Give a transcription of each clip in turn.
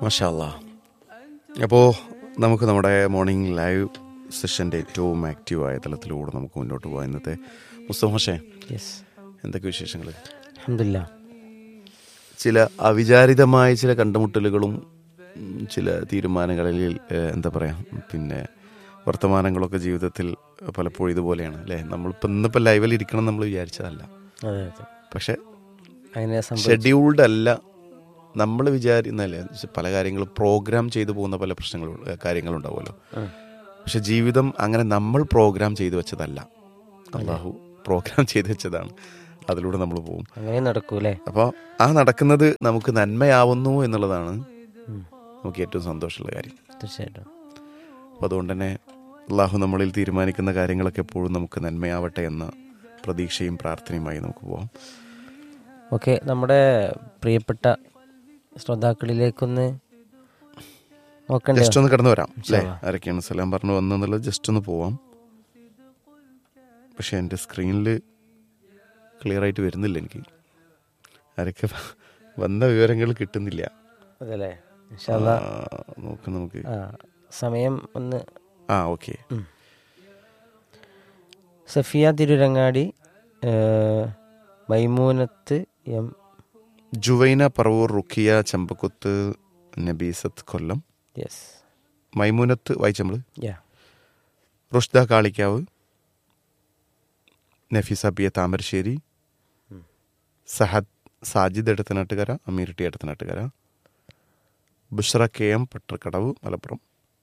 മാഷാ അല്ലാ. അപ്പോൾ നമുക്ക് നമ്മുടെ മോർണിംഗ് ലൈവ് സെഷൻ്റെ ഏറ്റവും ആക്റ്റീവായ തലത്തിലൂടെ നമുക്ക് മുന്നോട്ട് പോകാം. ഇന്നത്തെ മുസ്തഫ മാഷേ, എന്തൊക്കെ വിശേഷങ്ങൾ? അൽഹംദുലില്ലാ. ചില അവിചാരിതമായ ചില കണ്ടുമുട്ടലുകളും ചില തീരുമാനങ്ങളിൽ എന്താ പറയുക, പിന്നെ വർത്തമാനങ്ങളൊക്കെ ജീവിതത്തിൽ പലപ്പോഴും ഇതുപോലെയാണ് അല്ലേ. ഇന്നിപ്പോൾ ലൈവിൽ ഇരിക്കണം നമ്മൾ വിചാരിച്ചതല്ല, പക്ഷെ ഷെഡ്യൂൾഡ് അല്ല. നമ്മൾ വിചാരിക്കുന്നല്ലേ പല കാര്യങ്ങളും പ്രോഗ്രാം ചെയ്തു പോകുന്ന പല കാര്യങ്ങളുണ്ടാവുമല്ലോ. പക്ഷെ ജീവിതം അങ്ങനെ നമ്മൾ പ്രോഗ്രാം ചെയ്തു വെച്ചതല്ല, അല്ലാഹു പ്രോഗ്രാം ചെയ്തു വെച്ചതാണ്. അതിലൂടെ നമ്മൾ പോകും, അങ്ങനെ നടക്കൂലേ. അപ്പോൾ ആ നടക്കുന്നത് നമുക്ക് നന്മയാവുന്നു എന്നുള്ളതാണ് നമുക്ക് ഏറ്റവും സന്തോഷമുള്ള കാര്യം. തീർച്ചയായിട്ടും. അപ്പോൾ അതുകൊണ്ട് തന്നെ അള്ളാഹു നമ്മളിൽ തീരുമാനിക്കുന്ന കാര്യങ്ങളൊക്കെ എപ്പോഴും നമുക്ക് നന്മയാവട്ടെ എന്ന പ്രതീക്ഷയും പ്രാർത്ഥനയുമായി നമുക്ക് പോകാം. ഓക്കെ, നമ്മുടെ പ്രിയപ്പെട്ട ശ്രോതാക്കളിലേക്കൊന്ന് നോക്കണ്ടേ? ജസ്റ്റ് ഒന്ന് കടന്നു വരാം അല്ലേ. ആരൊക്കെയാണ് സലാം പറഞ്ഞു വന്നെന്നുള്ളത് ജസ്റ്റ് ഒന്ന് പോവാം. പക്ഷെ എൻ്റെ സ്ക്രീനിൽ ക്ലിയർ ആയിട്ട് വരുന്നില്ല, എനിക്ക് ആരൊക്കെ വന്ന വിവരങ്ങൾ കിട്ടുന്നില്ല. അതല്ലേ, നമുക്ക് സമയം ഒന്ന്. Okay. Safiya Tirurangadi, Maimoonath M, Juvaina Paravur, ruqyah Chambakkuth, Nabeesath Kollam, Maimoonath വായിച്ചമ്മള്, Rushda Kalikavu, Nafeesa P A Thamarassery, Sajid Edathanattukara, അമീർട്ടി Edathanattukara, Bushra K M Pattarkadavu Malappuram,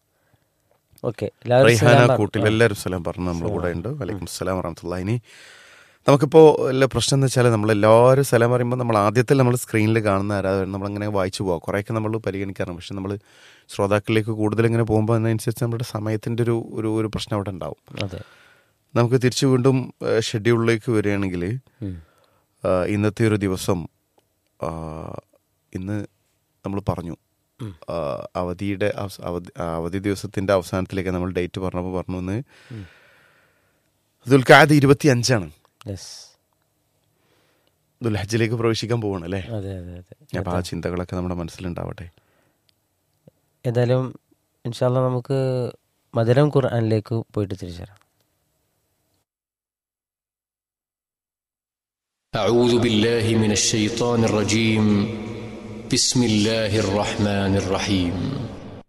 Raihana കൂട്ടിൽ, എല്ലാവരും സലാം പറഞ്ഞു നമ്മുടെ കൂടെ ഉണ്ട്. വലൈക്കും അസ്സലാം വറഹ്മത്തുള്ളാഹി. ഇനി നമുക്കിപ്പോൾ എല്ലാ പ്രശ്നം എന്ന് വെച്ചാൽ നമ്മളെല്ലാവരും സലാം പറയുമ്പോൾ നമ്മൾ ആദ്യത്തിൽ നമ്മൾ സ്ക്രീനിൽ കാണുന്ന ആരാധകർ നമ്മളങ്ങനെ വായിച്ചു പോകാം, കുറേയൊക്കെ നമ്മൾ പരിഗണിക്കാറുണ്ട്. പക്ഷെ നമ്മൾ ശ്രോതാക്കളിലേക്ക് കൂടുതൽ ഇങ്ങനെ പോകുമ്പോൾ അതിനനുസരിച്ച് നമ്മുടെ സമയത്തിൻ്റെ ഒരു പ്രശ്നം അവിടെ ഉണ്ടാവും. നമുക്ക് തിരിച്ചു വീണ്ടും ഷെഡ്യൂളിലേക്ക് വരികയാണെങ്കിൽ ഇന്നത്തെ ഒരു ദിവസം, ഇന്ന് നമ്മൾ പറഞ്ഞു അവധി ദിവസത്തിൻ്റെ അവസാനത്തിലേക്ക് നമ്മൾ ഡേറ്റ് പറഞ്ഞു ഇന്ന് ദുൽഖഅദ 25 ദുൽഹജ്ജിലേക്ക് പ്രവേശിക്കാൻ പോവാണ് അല്ലേ. അപ്പോൾ ആ ചിന്തകളൊക്കെ നമ്മുടെ മനസ്സിലുണ്ടാവട്ടെ. ഏതായാലും ഇൻഷാ അല്ലാഹ് നമുക്ക് മധുരം ഖുർആനിലേക്ക് പോയിട്ട് തിരിച്ചു വരാം. أعوذ بالله من الشيطان الرجيم. بسم الله الرحمن الرحيم.